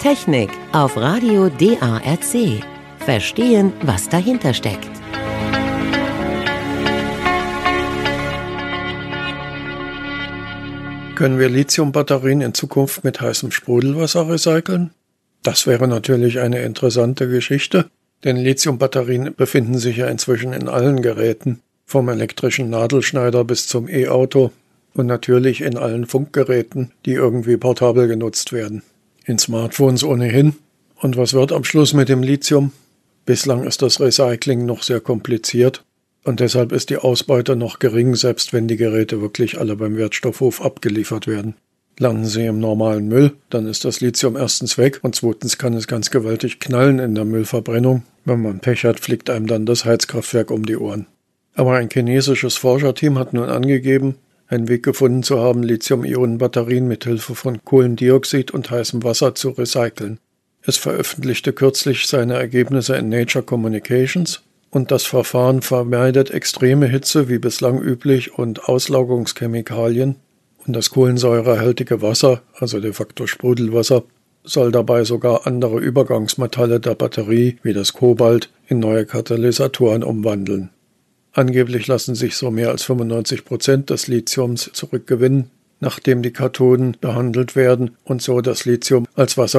Technik auf Radio DARC. Verstehen, was dahinter steckt. Können wir Lithiumbatterien in Zukunft mit heißem Sprudelwasser recyceln? Das wäre natürlich eine interessante Geschichte, denn Lithiumbatterien befinden sich ja inzwischen in allen Geräten, vom elektrischen Nadelschneider bis zum E-Auto und natürlich in allen Funkgeräten, die irgendwie portabel genutzt werden. In Smartphones ohnehin. Und was wird am Schluss mit dem Lithium? Bislang ist das Recycling noch sehr kompliziert und deshalb ist die Ausbeute noch gering, selbst wenn die Geräte wirklich alle beim Wertstoffhof abgeliefert werden. Landen sie im normalen Müll, dann ist das Lithium erstens weg und zweitens kann es ganz gewaltig knallen in der Müllverbrennung. Wenn man Pech hat, fliegt einem dann das Heizkraftwerk um die Ohren. Aber ein chinesisches Forscherteam hat nun angegeben, einen Weg gefunden zu haben, Lithium-Ionen-Batterien mit Hilfe von Kohlendioxid und heißem Wasser zu recyceln. Es veröffentlichte kürzlich seine Ergebnisse in Nature Communications und das Verfahren vermeidet extreme Hitze wie bislang üblich und Auslaugungschemikalien und das kohlensäurehaltige Wasser, also de facto Sprudelwasser, soll dabei sogar andere Übergangsmetalle der Batterie wie das Kobalt in neue Katalysatoren umwandeln. Angeblich lassen sich so mehr als 95% des Lithiums zurückgewinnen, nachdem die Kathoden behandelt werden und so das Lithium als Wasser